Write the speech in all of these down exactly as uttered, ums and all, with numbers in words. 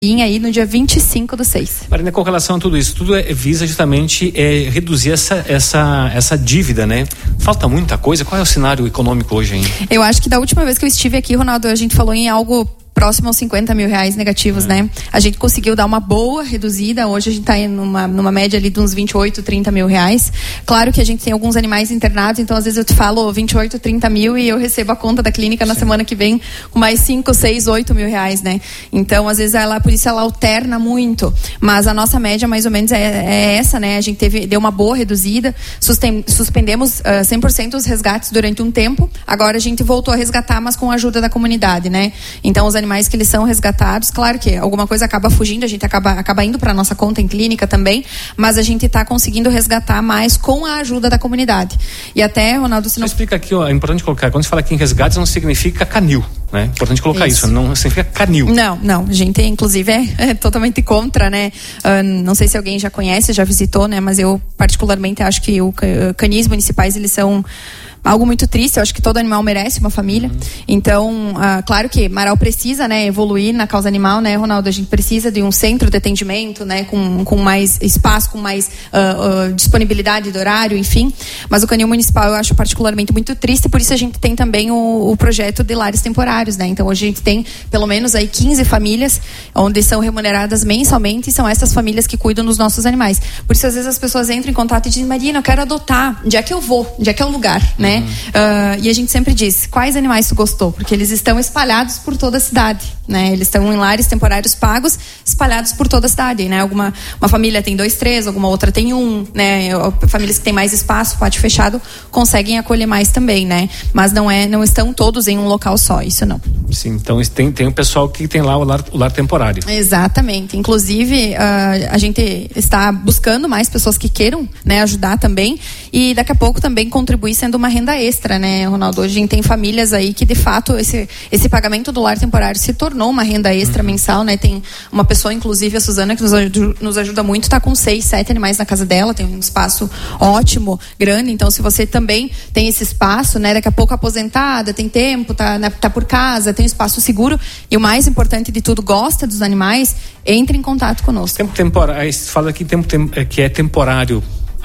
aí no dia vinte e cinco do seis. Marina, com relação a tudo isso, tudo é, visa justamente é, reduzir essa, essa, essa dívida, né? Falta muita coisa. Qual é o cenário econômico hoje ainda? Eu acho que da última vez que eu estive aqui, Ronaldo, a gente falou em algo próximo aos cinquenta mil reais negativos, é. né? A gente conseguiu dar uma boa reduzida. Hoje a gente está numa, numa média ali de uns vinte e oito, trinta mil reais. Claro que a gente tem alguns animais internados, então às vezes eu te falo vinte e oito, trinta mil e eu recebo a conta da clínica na Sim. semana que vem com mais cinco, seis, oito mil reais, né? Então às vezes ela, por isso ela alterna muito. Mas a nossa média mais ou menos é, é essa, né? A gente teve, deu uma boa reduzida, susten, suspendemos uh, cem por cento os resgates durante um tempo. Agora a gente voltou a resgatar, mas com a ajuda da comunidade, né? Então os animais que eles são resgatados, claro que alguma coisa acaba fugindo, a gente acaba, acaba indo para nossa conta em clínica também, mas a gente está conseguindo resgatar mais com a ajuda da comunidade. E até, Ronaldo, se não... Você explica aqui, ó, é importante colocar, quando você fala aqui em resgates, não significa canil, né? É importante colocar isso, isso não significa canil. Não, não, a gente inclusive é, é totalmente contra, né? Uh, não sei se alguém já conhece, já visitou, né? Mas eu particularmente acho que o canis municipais, eles são algo muito triste. Eu acho que todo animal merece uma família. Uhum. Então, uh, claro que Marau precisa, né, evoluir na causa animal, né, Ronaldo? A gente precisa de um centro de atendimento, né, com, com mais espaço, com mais uh, uh, disponibilidade de horário, enfim. Mas o canil municipal eu acho particularmente muito triste, por isso a gente tem também o, o projeto de lares temporários, né? Então, hoje a gente tem pelo menos aí quinze famílias onde são remuneradas mensalmente e são essas famílias que cuidam dos nossos animais. Por isso, às vezes, as pessoas entram em contato e dizem: Marina, eu quero adotar. Onde é que eu vou? Onde é que é o lugar, né? Uh, e a gente sempre diz: quais animais tu gostou? Porque eles estão espalhados por toda a cidade, né? Eles estão em lares temporários pagos, espalhados por toda a cidade, né? Alguma uma família tem dois, três, alguma outra tem um, né? Famílias que têm mais espaço, pátio fechado, conseguem acolher mais também, né? Mas não é, não estão todos em um local só, isso não. Sim, então tem tem o pessoal que tem lá o lar, o lar temporário. Exatamente. Inclusive uh, a gente está buscando mais pessoas que queiram, né, ajudar também, e daqui a pouco também contribuir sendo uma renda extra, né, Ronaldo? Hoje a gente tem famílias aí que de fato esse, esse pagamento do lar temporário se tornou uma renda extra uhum. mensal, né? Tem uma pessoa, inclusive a Suzana, que nos ajuda, nos ajuda muito, está com seis, sete animais na casa dela, tem um espaço ótimo, grande. Então, se você também tem esse espaço, né, daqui a pouco aposentada, tem tempo, tá, né, tá por casa, tem um espaço seguro, e o mais importante de tudo, gosta dos animais, entre em contato conosco. Tempo temporário, fala aqui tempo tem, que é temporário.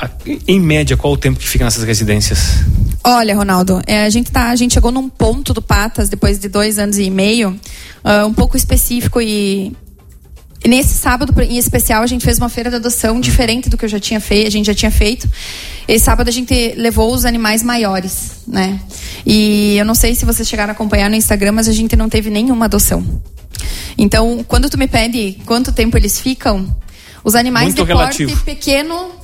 Em média, qual o tempo que fica nessas residências? Olha, Ronaldo, é, a, gente tá, a gente chegou num ponto do Patas, depois de dois anos e meio, uh, um pouco específico, e, e nesse sábado, em especial, a gente fez uma feira de adoção hum. diferente do que eu já tinha feito, a gente já tinha feito. Esse sábado a gente levou os animais maiores, né? E eu não sei se vocês chegaram a acompanhar no Instagram, mas a gente não teve nenhuma adoção. Então, quando tu me pede quanto tempo eles ficam, os animais Muito de relativo. porte pequeno,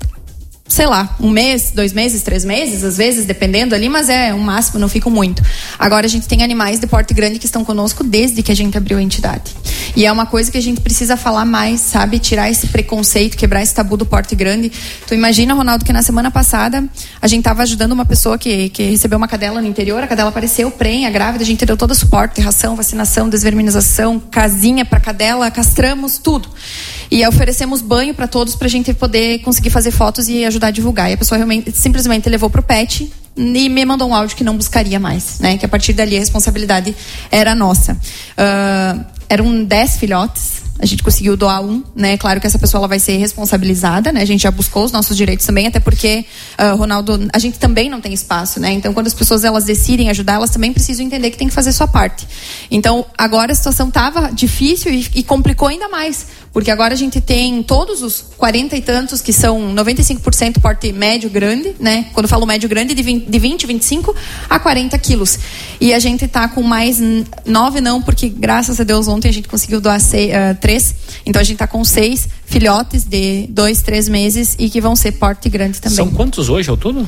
sei lá, um mês, dois meses, três meses, às vezes, dependendo ali, mas é um máximo, não ficam muito. Agora, a gente tem animais de porte grande que estão conosco desde que a gente abriu a entidade. E é uma coisa que a gente precisa falar mais, sabe? Tirar esse preconceito, quebrar esse tabu do porte grande. Tu imagina, Ronaldo, que na semana passada a gente estava ajudando uma pessoa que, que recebeu uma cadela no interior, a cadela apareceu prenha, grávida, a gente deu todo o suporte, ração, vacinação, desverminização, casinha para cadela, castramos, tudo. E oferecemos banho para todos, pra gente poder conseguir fazer fotos e ajudar a divulgar. E a pessoa realmente, simplesmente levou pro pet e me mandou um áudio que não buscaria mais, né? Que a partir dali a responsabilidade era nossa. Uh, eram dez filhotes. A gente conseguiu doar um, né? Claro que essa pessoa ela vai ser responsabilizada, né? A gente já buscou os nossos direitos também, até porque, uh, Ronaldo, a gente também não tem espaço, né? Então, quando as pessoas elas decidem ajudar, elas também precisam entender que tem que fazer sua parte. Então, agora a situação estava difícil e, e complicou ainda mais, porque agora a gente tem todos os quarenta e tantos que são noventa e cinco por cento porte médio grande, né? Quando eu falo médio grande, de vinte, de vinte, vinte e cinco a quarenta quilos. E a gente tá com mais nove não, porque graças a Deus ontem a gente conseguiu doar seis, uh, três. Então a gente tá com seis filhotes de dois, três meses e que vão ser porte grande também. São quantos hoje ao todo?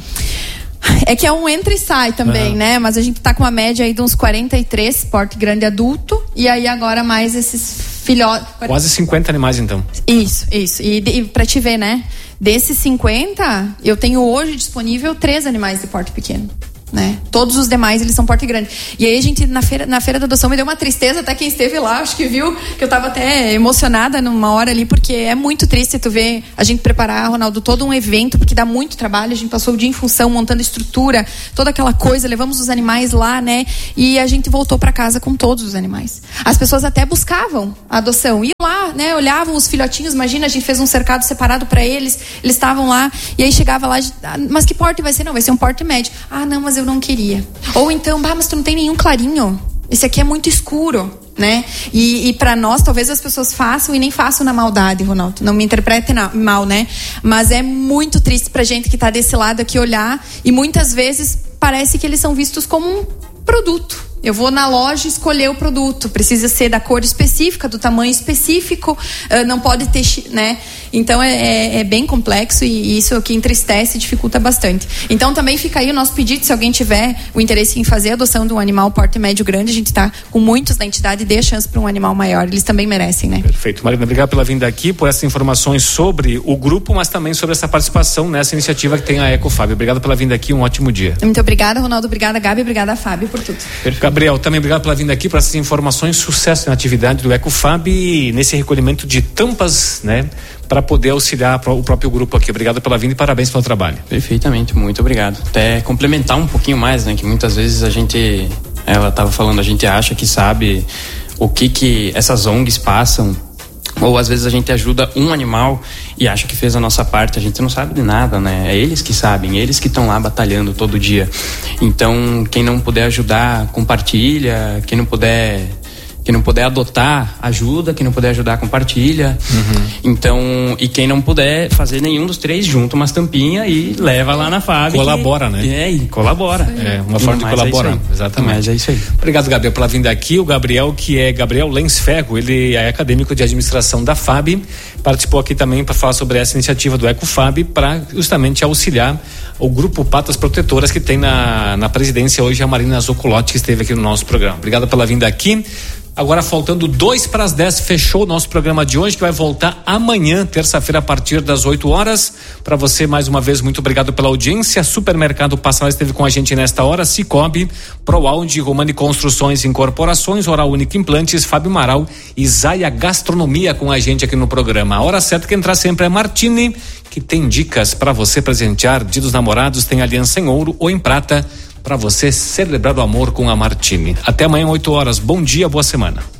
É que é um entra e sai também, uhum. né? Mas a gente tá com uma média aí de uns quarenta e três porte grande adulto, e aí agora mais esses filhotes. Quase cinquenta animais então. Isso, isso. E, e pra te ver, né? Desses cinquenta, eu tenho hoje disponível três animais de porte pequeno. né? Todos os demais, eles são porte grande. E aí a gente, na feira, na feira da adoção, me deu uma tristeza, até quem esteve lá, acho que viu, que eu tava até emocionada numa hora ali, porque é muito triste tu ver a gente preparar, Ronaldo, todo um evento, porque dá muito trabalho, a gente passou o dia em função, montando estrutura, toda aquela coisa, levamos os animais lá, né? E a gente voltou para casa com todos os animais. As pessoas até buscavam a adoção, iam lá, né? Olhavam os filhotinhos, imagina, a gente fez um cercado separado para eles, eles estavam lá, e aí chegava lá, mas que porte vai ser? Não, vai ser um porte médio. Ah, não, mas eu não queria. Ou então, bah, mas tu não tem nenhum clarinho. Esse aqui é muito escuro, né? E, e para nós, talvez as pessoas façam e nem façam na maldade, Ronaldo. Não me interprete na, mal, né? Mas é muito triste pra gente que tá desse lado aqui olhar e muitas vezes parece que eles são vistos como um produto. Eu vou na loja escolher o produto, precisa ser da cor específica, do tamanho específico, uh, não pode ter, né? Então é, é, é bem complexo e isso é o que entristece e dificulta bastante. Então também fica aí o nosso pedido, se alguém tiver o interesse em fazer a adoção de um animal porte médio grande, a gente está com muitos na entidade e dê a chance para um animal maior, eles também merecem, né? Perfeito. Marina, obrigado pela vinda aqui, por essas informações sobre o grupo, mas também sobre essa participação nessa iniciativa que tem a Ecofab. Obrigado pela vinda aqui, um ótimo dia. Muito obrigada, Ronaldo, obrigada, Gabi, obrigada, Fábio, por tudo. Perfeito. Gabriel, também obrigado pela vinda aqui para essas informações, sucesso na atividade do Ecofab e nesse recolhimento de tampas, né, para poder auxiliar o próprio grupo aqui. Obrigado pela vinda e parabéns pelo trabalho. Perfeitamente, muito obrigado. Até complementar um pouquinho mais, né, que muitas vezes a gente, ela estava falando, a gente acha que sabe o que que essas O N Gs passam, ou às vezes a gente ajuda um animal e acha que fez a nossa parte, a gente não sabe de nada, né? É eles que sabem, eles que estão lá batalhando todo dia. Então, quem não puder ajudar, compartilha, quem não puder... Quem não puder adotar, ajuda. Quem não puder ajudar, compartilha. Uhum. Então, e quem não puder fazer nenhum dos três, junta umas tampinhas e leva lá na Fábio. Colabora, que, né? É, e colabora. É, uma forma de colaborar. É Exatamente. Mas é isso aí. Obrigado, Gabriel, pela vinda aqui. O Gabriel, que é Gabriel Lensferro, ele é acadêmico de administração da F A B, participou aqui também para falar sobre essa iniciativa do Ecofab, para justamente auxiliar o grupo Patas Protetoras que tem na, na presidência hoje a Marina Zoculotti, que esteve aqui no nosso programa. Obrigado pela vinda aqui. Agora faltando dois para as dez, fechou o nosso programa de hoje, que vai voltar amanhã, terça-feira, a partir das oito horas. Para você, mais uma vez, muito obrigado pela audiência. Supermercado Passarela esteve com a gente nesta hora. Cicobi, ProAude, Romani Construções e Incorporações, Oral Única Implantes, Fábio Maral e Zaya Gastronomia com a gente aqui no programa. A hora certa que entrar sempre é Martini, que tem dicas para você presentear. Dia dos Namorados tem aliança em ouro ou em prata, para você celebrar o amor com a Martini. Até amanhã, oito horas. Bom dia, boa semana.